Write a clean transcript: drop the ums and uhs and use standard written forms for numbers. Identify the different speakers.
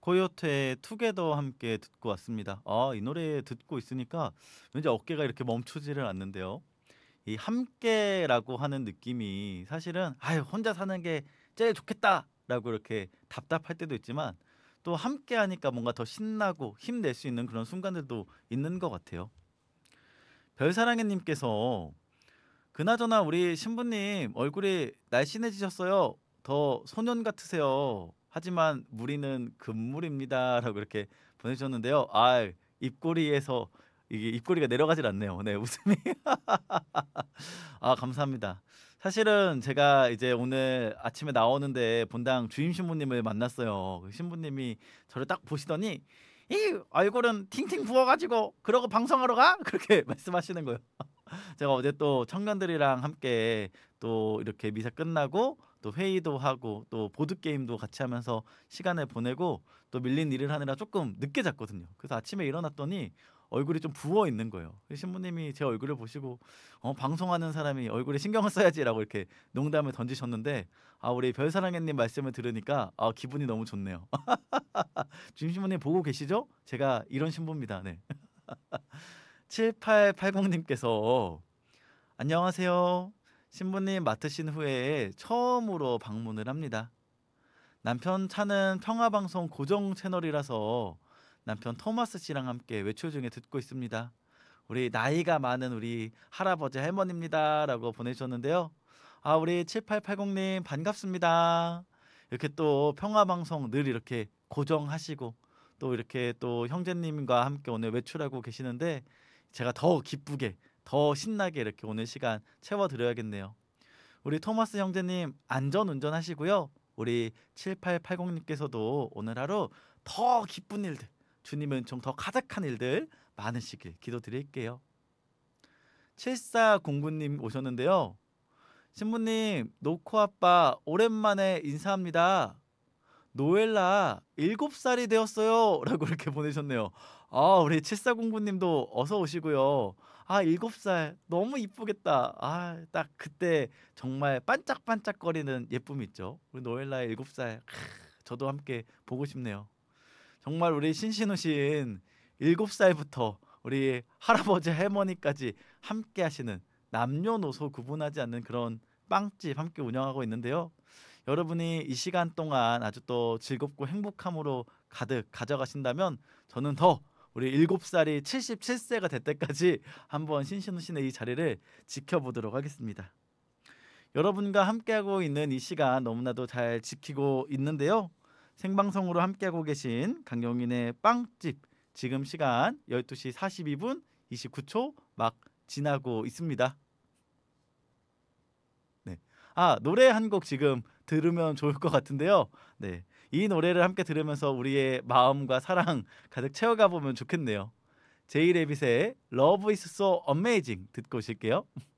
Speaker 1: 코요태의 투게더 함께 듣고 왔습니다. 이 노래 듣고 있으니까 왠지 어깨가 이렇게 멈추지를 않는데요. 이 함께라고 하는 느낌이 사실은 '아유 혼자 사는 게 제일 좋겠다.'라고 이렇게 답답할 때도 있지만 또 함께하니까 뭔가 더 신나고 힘낼 수 있는 그런 순간들도 있는 것 같아요. 별사랑해 님께서 "그나저나 우리 신부님 얼굴이 날씬해지셨어요. 더 소년 같으세요. 하지만 무리는 금물입니다."라고 이렇게 보내주셨는데요. 입꼬리에서 이게 입꼬리가 내려가질 않네요. 네 웃음이. 감사합니다. 사실은 제가 이제 오늘 아침에 나오는데 본당 주임 신부님을 만났어요. 그 신부님이 저를 딱 보시더니 "이 얼굴은 팅팅 부어 가지고 그러고 방송하러 가?" 그렇게 말씀하시는 거예요. 제가 어제 또 청년들이랑 함께 또 이렇게 미사 끝나고 또 회의도 하고 또 보드게임도 같이 하면서 시간을 보내고 또 밀린 일을 하느라 조금 늦게 잤거든요. 그래서 아침에 일어났더니 얼굴이 좀 부어 있는 거예요. 그 신부님이 제 얼굴을 보시고 방송하는 사람이 얼굴에 신경을 써야지."라고 이렇게 농담을 던지셨는데 우리 별사랑해님 말씀을 들으니까 기분이 너무 좋네요. 지금 신부님 보고 계시죠? 제가 이런 신부입니다. 네. 7880 님께서 "안녕하세요. 신부님 맡으신 후에 처음으로 방문을 합니다. 남편 차는 평화방송 고정 채널이라서 남편 토마스 씨랑 함께 외출 중에 듣고 있습니다. 우리 나이가 많은 우리 할아버지 할머니입니다."라고 보내주셨는데요. 우리 7880 님 반갑습니다. 이렇게 또 평화방송 늘 이렇게 고정하시고 또 이렇게 또 형제님과 함께 오늘 외출하고 계시는데 제가 더 기쁘게 더 신나게 이렇게 오늘 시간 채워 드려야겠네요. 우리 토마스 형제님 안전 운전하시고요. 우리 7880 님께서도 오늘 하루 더 기쁜 일들, 주님의 은총 더 가득한 일들 많으시길 기도드릴게요. 7409 님 오셨는데요. 신부님, 노코 아빠 오랜만에 인사합니다. 노엘라 7살이 되었어요. 라고 이렇게 보내셨네요. 우리 7409 님도 어서 오시고요. 7살 너무 이쁘겠다. 딱 그때 정말 반짝반짝거리는 예쁨이 있죠. 우리 노엘라의 7살. 저도 함께 보고 싶네요. 정말 우리 신신우신 7살부터 우리 할아버지 할머니까지 함께 하시는 남녀노소 구분하지 않는 그런 빵집 함께 운영하고 있는데요. 여러분이 이 시간 동안 아주 또 즐겁고 행복함으로 가득 가져가신다면 저는 더 우리 7살이 77세가 될 때까지 한번 신신우신의 이 자리를 지켜보도록 하겠습니다. 여러분과 함께하고 있는 이 시간 너무나도 잘 지키고 있는데요. 생방송으로 함께하고 계신 강영인의 빵집 지금 시간 12시 42분 29초 막 지나고 있습니다. 네. 노래 한 곡 지금 들으면 좋을 것 같은데요. 네. 이 노래를 함께 들으면서 우리의 마음과 사랑 가득 채워가 보면 좋겠네요. 제이레빗의 Love is so amazing 듣고 오실게요.